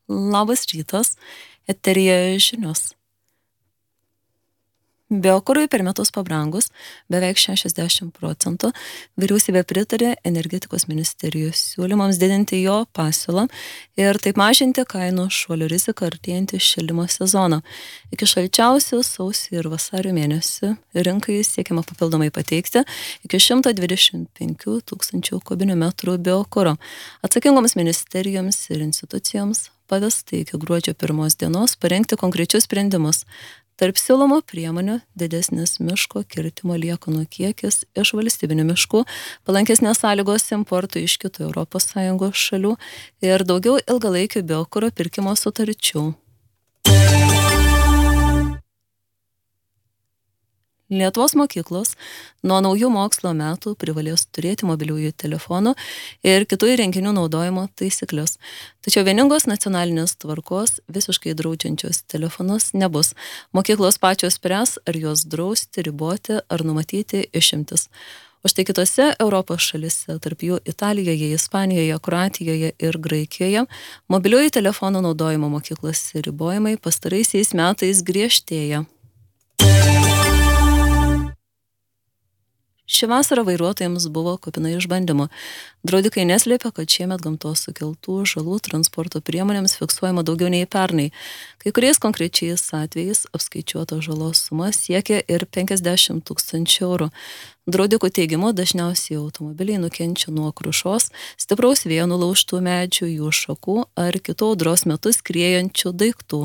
Labas rytas, eteryje žinios. Biokurui per metus pabrangus beveik 60%, vyriausybė pritarė energetikos ministerijos siūlymams didinti jo pasiūlą ir taip mažinti kainų šuolių riziką artėjantį šildymo sezoną. Iki šalčiausių sausio ir vasario mėnesių rinkai siekiama papildomai pateikti iki 125 tūkstančių kubinių metrų biokuro. Atsakingoms ministerijoms ir institucijoms pavesta iki gruodžio 1 dienos parengti konkrečius sprendimus. Tarp siūlomų priemonių didesnis miško kirtimo liekanų kiekis iš valstybinių miškų, palankesnės sąlygos importui iš kitų ES šalių ir daugiau ilgalaikių biokuro pirkimo sutarčių. Lietuvos mokyklos nuo naujų mokslo metų privalės turėti mobiliųjų telefonų ir kitų įrenginių naudojimo taisyklės. Tačiau vieningos nacionalinės tvarkos visiškai draudžiančios telefonus nebus. Mokyklos pačios spręs, ar juos drausti, riboti ar numatyti išimtis. O štai kitose Europos šalise, tarp jų Italijoje, Ispanijoje, Kroatijoje ir Graikijoje, mobiliųjų telefonų naudojimo mokyklose ribojimai pastaraisiais metais griežtėja. Ši vasara vairuotojams buvo kupina išbandymų. Draudikai neslėpia, kad šiemet gamtos sukeltų žalų transporto priemonėms fiksuojama daugiau nei pernai. Kai kuriais konkrečiais atvejais apskaičiuota žalos suma siekia ir 50 tūkstančių eurų. Draudikų teigimu dažniausiai automobiliai nukenčia nuo krušos, stipraus vėjo nulaužtų medžių, jų šakų ar kitų audros metu skriejančių daiktų.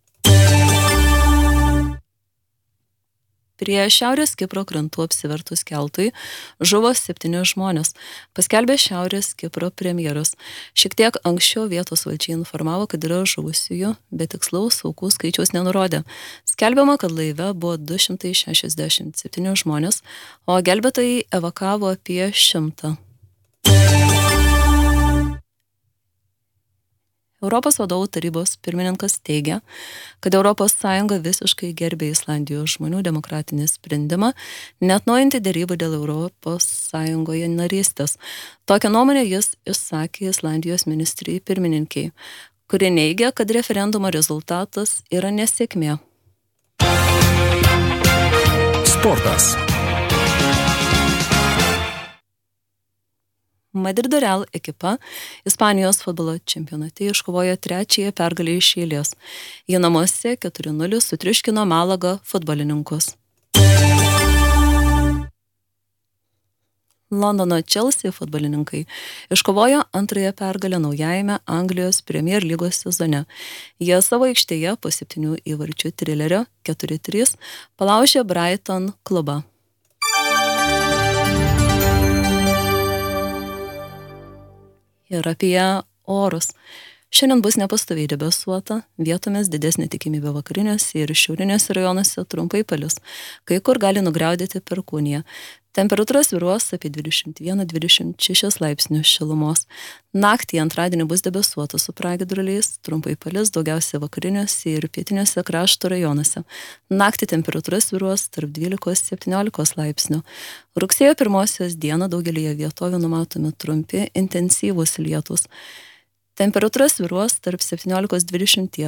Prie Šiaurės Kipro krantų apsivertus keltui žuvo 7 žmonės, paskelbė Šiaurės Kipro premjeras. Šiek tiek anksčiau vietos valdžia informavo, kad yra žuvusiųjų, bet tikslaus aukų skaičiaus nenurodė. Skelbiama, kad laive buvo 267 žmonės, o gelbėtojai evakavo apie 100. Europos vadovų tarybos pirmininkas teigia, kad ES visiškai gerbė Islandijos žmonių demokratinį sprendimą neatnaujinti derybų dėl ES narystės. Tokią nuomonę jis išsakė Islandijos ministrijai pirmininkiai, kuri neigia, kad referendumo rezultatas yra nesėkmė. Sportas. Madrido Real ekipa Ispanijos futbolo čempionate iškovojo 3. pergalę iš eilės. Jie namuose 4-0 sutriuškino Malaga futbolininkus. Londono Chelsea futbolininkai iškovojo 2. pergalę naujajame Anglijos Premier lygos sezone. Jie savo aikštėje po 7 įvarčių trilerio 4-3 palaužė Brighton klubą. Ir apie orus. Šiandien bus nepastoviai debesuota, vietomis didesnė tikimybė vakariniuose ir šiauriniuose rajonuose trumpai palis, kai kur gali nugriaudėti perkūnija. Temperatūra svyruos apie 21-26 laipsnių šilumos. Naktį antradienį bus debesuota su pragiedruliais, trumpai palis daugiausia vakariniuose ir pietiniuose krašto rajonuose. Naktį temperatūra svyruos tarp 12-17 laipsnių. Rugsėjo 1 dieną daugelyje vietovių numatomi trumpi, intensyvūs lietūs. Temperatūra svyruos tarp 17-20